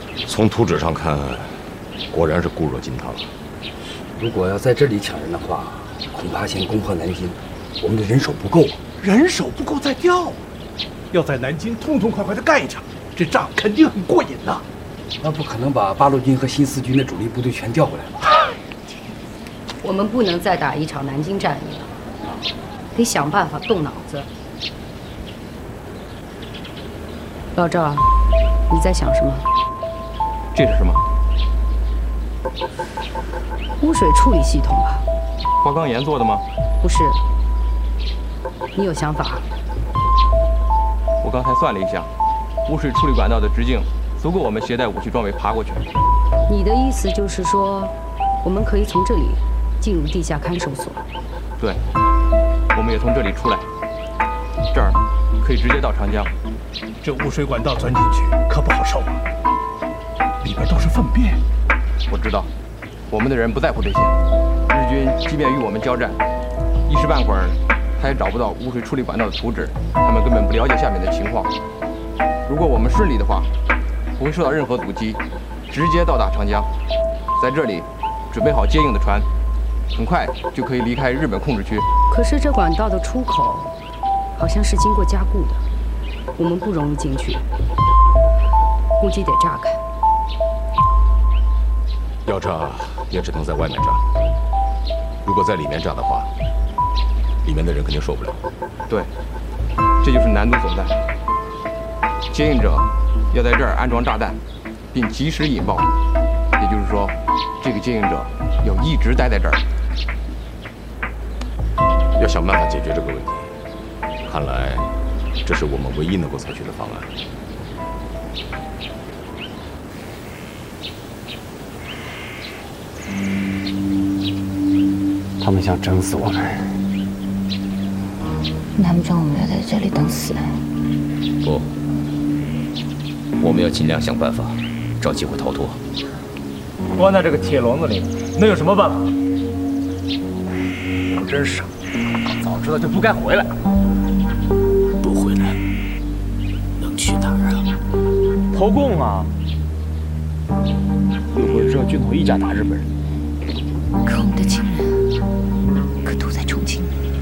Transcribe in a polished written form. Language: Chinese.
从图纸上看，果然是固若金汤。 如果要在这里抢人的话，恐怕先攻破南京，我们的人手不够啊。 人手不够再调啊！要在南京痛痛快快的干一场，这仗肯定很过瘾呐。 那不可能把八路军和新四军的主力部队全调过来吧？ 我们不能再打一场南京战役了，得想办法动脑子。老赵，你在想什么？ 这是什么？ 污水处理系统吧？ 花岗岩做的吗？ 不是。你有想法？ 我刚才算了一下，污水处理管道的直径足够我们携带武器装备爬过去。 你的意思就是说，我们可以从这里进入地下看守所？ 对，我们也从这里出来，这儿可以直接到长江。 这污水管道钻进去可不好受啊，里边都是粪便。 我知道，我们的人不在乎这些。日军即便与我们交战，一时半会儿他也找不到污水处理管道的图纸，他们根本不了解下面的情况。如果我们顺利的话，不会受到任何阻击，直接到达长江，在这里准备好接应的船，很快就可以离开日本控制区。 可是这管道的出口好像是经过加固的，我们不容易进去，估计得炸开。 要炸也只能在外面炸，如果在里面炸的话，里面的人肯定受不了。 对，这就是难度所在。接应者要在这儿安装炸弹，并及时引爆，也就是说，这个接应者要一直待在这儿。 要想办法解决这个问题，看来这是我们唯一能够采取的方案。 他们想整死我们。 难不成我们要在这里等死？ 不，我们要尽量想办法找机会逃脱。 关在这个铁笼子里，能有什么办法？ 我真傻，早知道就不该回来。 不回来，能去哪儿啊？ 投共啊！又不是只有军统一家打日本人。 可我们的亲人可都在重庆。